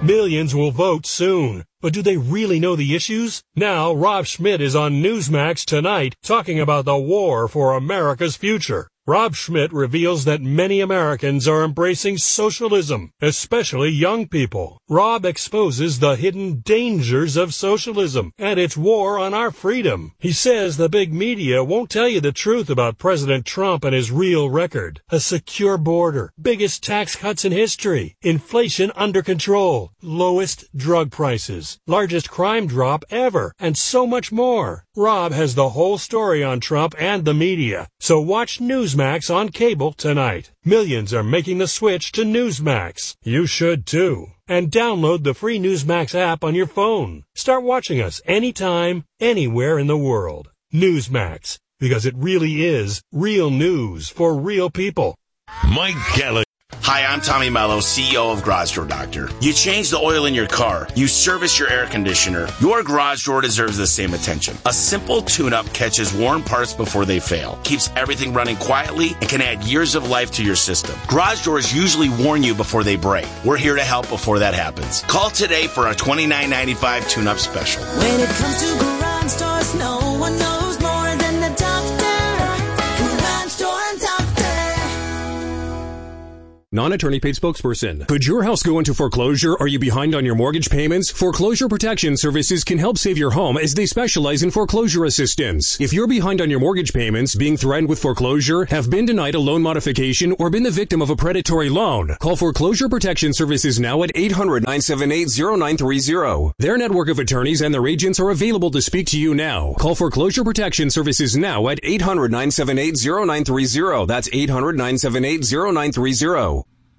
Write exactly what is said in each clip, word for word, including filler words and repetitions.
Millions will vote soon. But do they really know the issues? Now, Rob Schmidt is on Newsmax tonight talking about the war for America's future. Rob Schmidt reveals that many Americans are embracing socialism, especially young people. Rob exposes the hidden dangers of socialism and its war on our freedom. He says the big media won't tell you the truth about President Trump and his real record. A secure border, biggest tax cuts in history, inflation under control, lowest drug prices, largest crime drop ever, and so much more. Rob has the whole story on Trump and the media, so watch Newsmax on cable tonight. Millions are making the switch to Newsmax. You should too. And download the free Newsmax app on your phone. Start watching us anytime, anywhere in the world. Newsmax, because it really is real news for real people. Mike Gallagher. Hi, I'm Tommy Mello, C E O of Garage Door Doctor. You change the oil in your car. You service your air conditioner. Your garage door deserves the same attention. A simple tune-up catches worn parts before they fail, keeps everything running quietly, and can add years of life to your system. Garage doors usually warn you before they break. We're here to help before that happens. Call today for our twenty-nine ninety-five tune-up special. When it comes to garage doors, no one knows more than the doctor. Garage Door Doctor. Non-attorney paid spokesperson. Could your house go into foreclosure? Are you behind on your mortgage payments? Foreclosure Protection Services can help save your home as they specialize in foreclosure assistance. If you're behind on your mortgage payments, being threatened with foreclosure, have been denied a loan modification, or been the victim of a predatory loan, call Foreclosure Protection Services now at eight hundred, nine seven eight, zero nine three zero. Their network of attorneys and their agents are available to speak to you now. Call Foreclosure Protection Services now at eight hundred, nine seven eight, zero nine three zero. That's eight hundred, nine seven eight, zero nine three zero.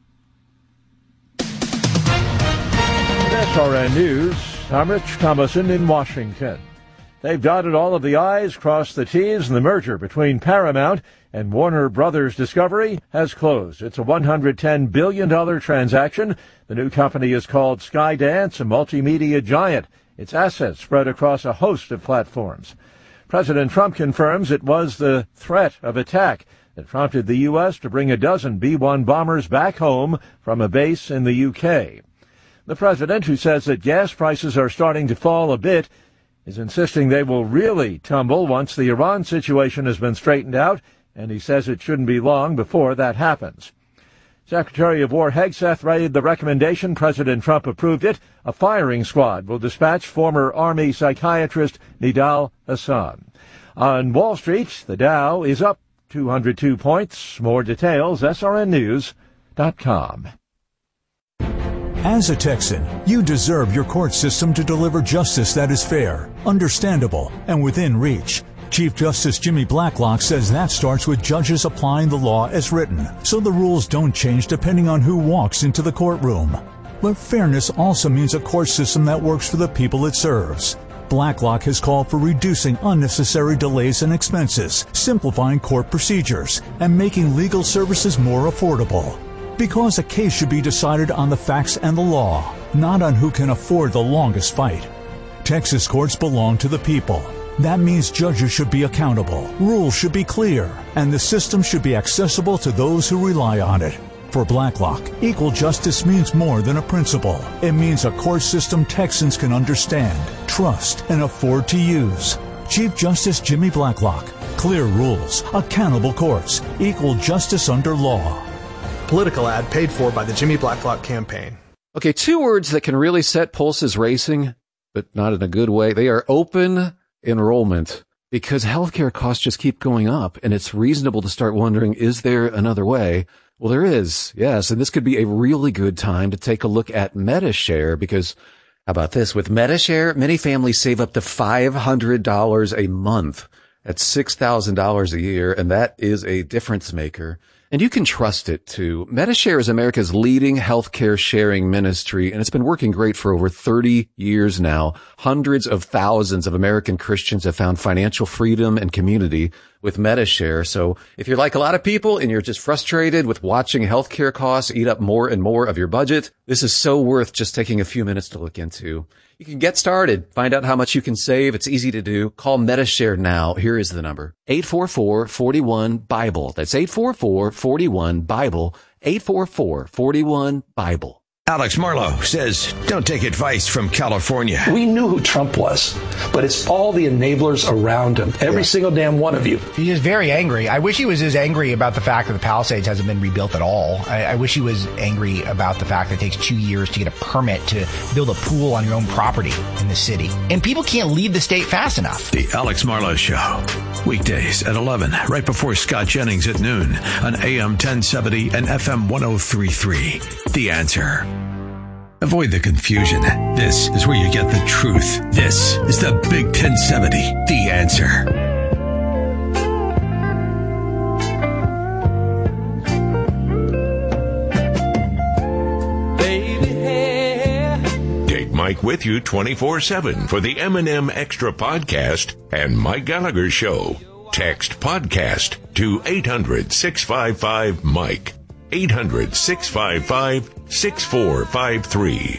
S R N News, I'm Rich Thomason in Washington. They've dotted all of the I's, crossed the T's, and the merger between Paramount and Warner Brothers Discovery has closed. It's a one hundred ten billion dollars transaction. The new company is called Skydance, a multimedia giant. Its assets spread across a host of platforms. President Trump confirms it was the threat of attack that prompted the U S to bring a dozen B one bombers back home from a base in the U K. The president, who says that gas prices are starting to fall a bit, is insisting they will really tumble once the Iran situation has been straightened out, and he says it shouldn't be long before that happens. Secretary of War Hegseth read the recommendation. President Trump approved it. A firing squad will dispatch former Army psychiatrist Nidal Hasan. On Wall Street, the Dow is up two hundred two points. More details, S R N news dot com. As a Texan, you deserve your court system to deliver justice that is fair, understandable, and within reach. Chief Justice Jimmy Blacklock says that starts with judges applying the law as written, so the rules don't change depending on who walks into the courtroom. But fairness also means a court system that works for the people it serves. Blacklock has called for reducing unnecessary delays and expenses, simplifying court procedures, and making legal services more affordable. Because a case should be decided on the facts and the law, not on who can afford the longest fight. Texas courts belong to the people. That means judges should be accountable, rules should be clear, and the system should be accessible to those who rely on it. For Blacklock, equal justice means more than a principle. It means a court system Texans can understand, trust, and afford to use. Chief Justice Jimmy Blacklock. Clear rules, accountable courts, equal justice under law. Political ad paid for by the Jimmy Blacklock campaign. Okay, two words that can really set pulses racing, but not in a good way. They are open enrollment, because healthcare costs just keep going up, and it's reasonable to start wondering, is there another way? Well, there is, yes, and this could be a really good time to take a look at Medi-Share, because how about this? With Medi-Share, many families save up to five hundred dollars a month. That's six thousand dollars a year, and that is a difference maker. And you can trust it, too. Medi-Share is America's leading healthcare sharing ministry, and it's been working great for over thirty years now. Hundreds of thousands of American Christians have found financial freedom and community with Medi-Share. So if you're like a lot of people and you're just frustrated with watching healthcare costs eat up more and more of your budget, this is so worth just taking a few minutes to look into. You can get started. Find out how much you can save. It's easy to do. Call Medi-Share now. Here is the number. eight four four, four one, BIBLE. That's eight four four, four one, BIBLE. eight four four, four one, BIBLE. Alex Marlowe says, don't take advice from California. We knew who Trump was, but it's all the enablers around him. Every yeah. single damn one of you. He is very angry. I wish he was as angry about the fact that the Palisades hasn't been rebuilt at all. I, I wish he was angry about the fact that it takes two years to get a permit to build a pool on your own property in the city. And people can't leave the state fast enough. The Alex Marlowe Show. Weekdays at eleven, right before Scott Jennings at noon on A M ten seventy and F M ten thirty-three. The Answer. Avoid the confusion. This is where you get the truth. This is the Big ten seventy, The Answer. Take Mike with you twenty-four seven for the M and M Extra Podcast and Mike Gallagher Show. Text podcast to eight hundred, six five five, Mike. eight hundred, six five five, six four five three.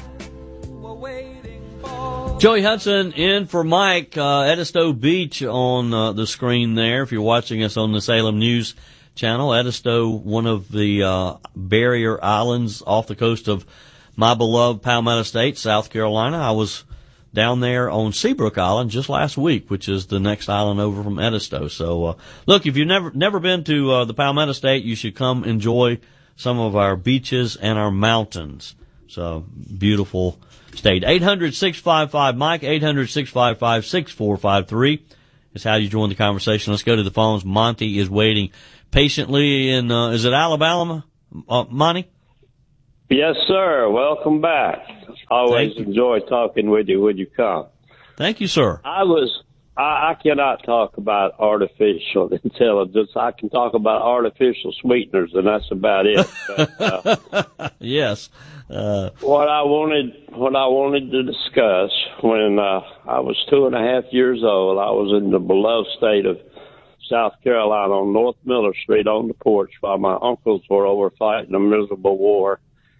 Joey Hudson in for Mike. Uh, Edisto Beach on uh, the screen there. If you're watching us on the Salem News Channel, Edisto, one of the uh, barrier islands off the coast of my beloved Palmetto State, South Carolina. I was down there on Seabrook Island just last week, which is the next island over from Edisto. So, uh, look, if you've never never been to uh, the Palmetto State, you should come enjoy some of our beaches and our mountains. So, beautiful state. eight hundred, six five five, Mike, eight hundred, six five five, six four five three is how you join the conversation. Let's go to the phones. Monty is waiting patiently in, uh, is it Alabama, uh, Monty? Yes, sir. Welcome back. Always enjoy talking with you when you come. Thank you, sir. I was, I, I cannot talk about artificial intelligence. I can talk about artificial sweeteners, and that's about it. But, uh, yes. Uh, what I wanted, what I wanted to discuss when uh, I was two and a half years old, I was in the beloved state of South Carolina on North Miller Street on the porch while my uncles were over fighting a miserable war.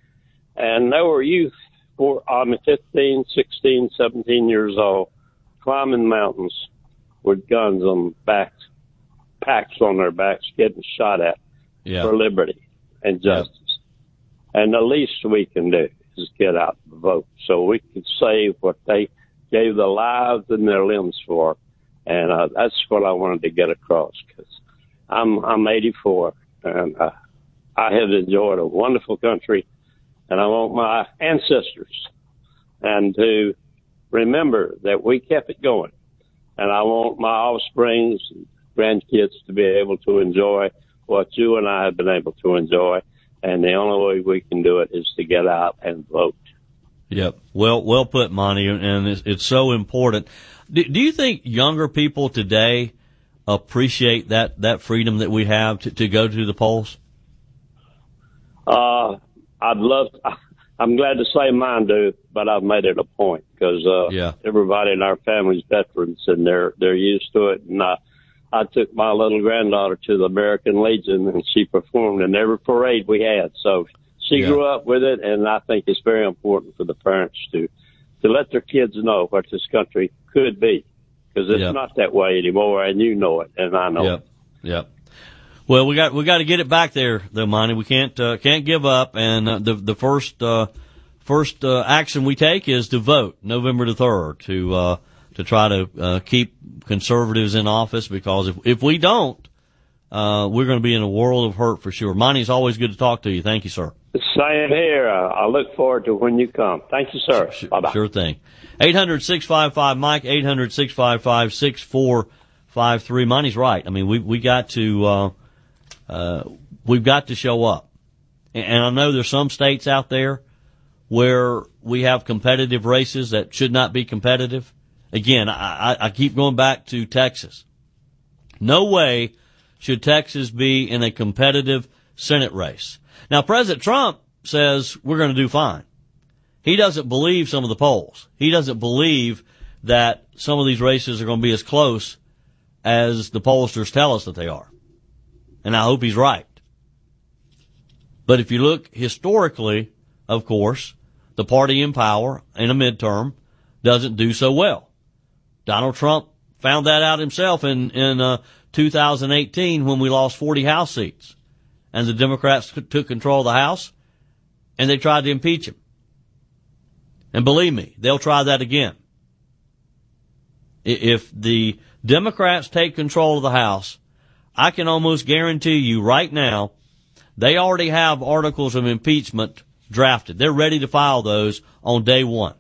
And there were youth, for, I'm fifteen, sixteen, seventeen years old, climbing mountains with guns on backs, packs on their backs, getting shot at yeah. for liberty and justice. Yeah. And the least we can do is get out and vote so we can save what they gave their lives and their limbs for. And uh, that's what I wanted to get across, because I'm, I'm eighty-four, and uh, I have enjoyed a wonderful country. And I want my ancestors and to remember that we kept it going. And I want my offsprings and grandkids to be able to enjoy what you and I have been able to enjoy. And the only way we can do it is to get out and vote. Yep. Well, well put, Monty. And it's, it's so important. Do, do you think younger people today appreciate that, that freedom that we have to, to go to the polls? Uh, I'd love, I'm glad to say mine do, but I've made it a point because, uh, yeah. everybody in our family's veterans and they're, they're used to it. And I, I took my little granddaughter to the American Legion and she performed in every parade we had. So she yeah. grew up with it. And I think it's very important for the parents to, to let their kids know what this country could be, because it's yep. not that way anymore. And you know it. And I know yep. it. Yep. Well, we got we got to get it back there, though, Monty. We can't uh, can't give up, and uh, the the first uh, first uh, action we take is to vote November the third to uh, to try to uh, keep conservatives in office. Because if if we don't, uh, we're going to be in a world of hurt for sure. Monty, it's always good to talk to you. Thank you, sir. Same here. Uh, I look forward to when you come. Thank you, sir. Sure, Bye bye. Sure thing. Eight hundred six five five Mike. Eight hundred six five five six four five three. Monty's right. I mean, we we got to. Uh, Uh, we've got to show up. And I know there's some states out there where we have competitive races that should not be competitive. Again, I, I keep going back to Texas. No way should Texas be in a competitive Senate race. Now, President Trump says we're going to do fine. He doesn't believe some of the polls. He doesn't believe that some of these races are going to be as close as the pollsters tell us that they are. And I hope he's right. But if you look historically, of course, the party in power in a midterm doesn't do so well. Donald Trump found that out himself in, in uh, two thousand eighteen when we lost forty House seats. And the Democrats took control of the House, and they tried to impeach him. And believe me, they'll try that again. If the Democrats take control of the House, I can almost guarantee you right now, they already have articles of impeachment drafted. They're ready to file those on day one.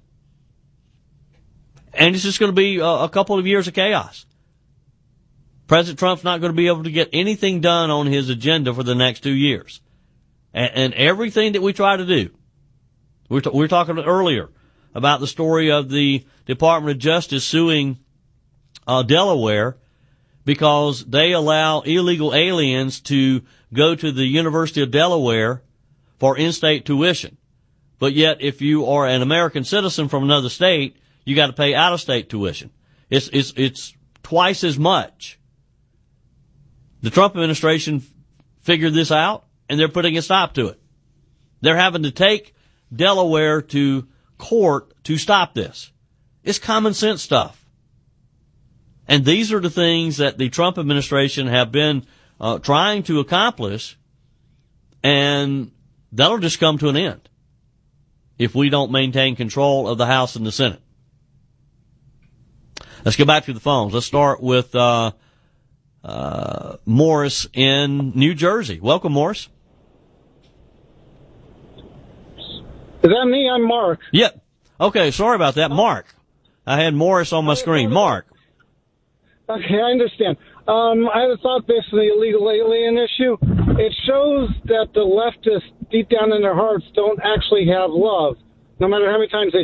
And it's just going to be a, a couple of years of chaos. President Trump's not going to be able to get anything done on his agenda for the next two years. And, and everything that we try to do, we t- we were talking earlier about the story of the Department of Justice suing uh, Delaware because they allow illegal aliens to go to the University of Delaware for in-state tuition. But yet, if you are an American citizen from another state, you got to pay out-of-state tuition. It's, it's, it's twice as much. The Trump administration figured this out, and they're putting a stop to it. They're having to take Delaware to court to stop this. It's common sense stuff. And these are the things that the Trump administration have been uh, trying to accomplish, and that'll just come to an end if we don't maintain control of the House and the Senate. Let's go back to the phones. Let's start with uh, uh, Morris in New Jersey. Welcome, Morris. Is that me? I'm Mark. Yep. Okay, sorry about that. Mark. I had Morris on my screen. Mark. Okay, I understand. Um, I had a thought based on the illegal alien issue. It shows that the leftists, deep down in their hearts, don't actually have love, no matter how many times they